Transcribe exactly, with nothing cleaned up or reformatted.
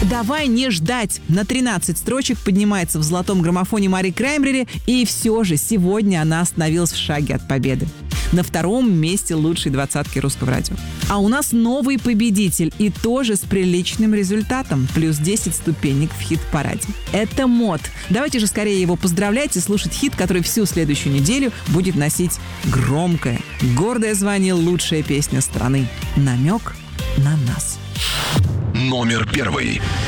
«Давай не ждать» на тринадцать строчек поднимается в золотом граммофоне Мари Краймбрери, и все же сегодня она остановилась в шаге от победы. На втором месте лучшей двадцатки русского радио. А у нас новый победитель, и тоже с приличным результатом. Плюс десять ступенек в хит-параде. Это Мод. Давайте же скорее его поздравлять и слушать хит, который всю следующую неделю будет носить громкое, гордое звание «Лучшая песня страны». «Намек на нас». Номер первый.